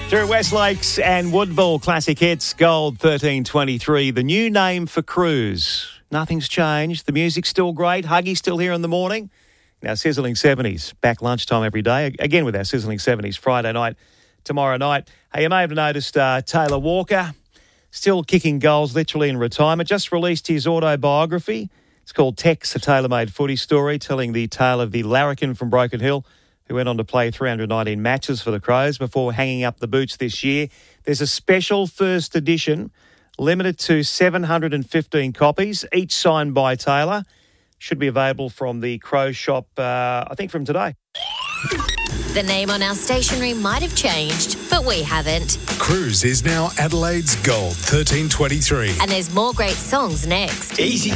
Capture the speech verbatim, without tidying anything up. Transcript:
Through West Lakes and Woodville, classic hits, Gold thirteen twenty-three. The new name for Cruise. Nothing's changed. The music's still great. Huggy's still here in the morning. Now, Sizzling seventies, back lunchtime every day. Again with our Sizzling seventies, Friday night, tomorrow night. Hey, you may have noticed uh, Taylor Walker, still kicking goals literally in retirement, just released his autobiography. It's called Tex, a tailor-made footy story, telling the tale of the larrikin from Broken Hill who went on to play three hundred nineteen matches for the Crows before hanging up the boots this year. There's a special first edition, limited to seven hundred fifteen copies, each signed by Taylor. Should be available from the Crow shop, uh, I think from today. The name on our stationery might have changed, but we haven't. Cruise is now Adelaide's Gold thirteen twenty-three. And there's more great songs next. Easy.